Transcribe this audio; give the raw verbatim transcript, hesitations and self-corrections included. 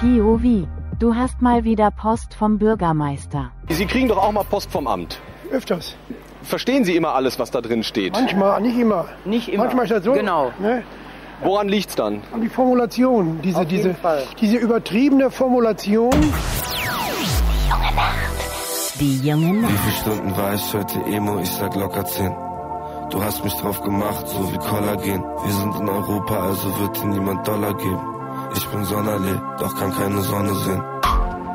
P O V. Du hast mal wieder Post vom Bürgermeister. Sie kriegen doch auch mal Post vom Amt. Öfters. Verstehen Sie immer alles, was da drin steht? Manchmal, nicht immer. Nicht immer. Manchmal ist das so. Genau. Ne? Woran liegt's dann? An die Formulation. Diese, Auf jeden diese, Fall. diese übertriebene Formulation. Die junge Nacht. Wie viele Stunden war ich heute Emo? Ich sag locker zehn. Du hast mich drauf gemacht, so wie Kollagen. Wir sind in Europa, also wird dir niemand Dollar geben. Ich bin Sonderlee, doch kann keine Sonne sehen.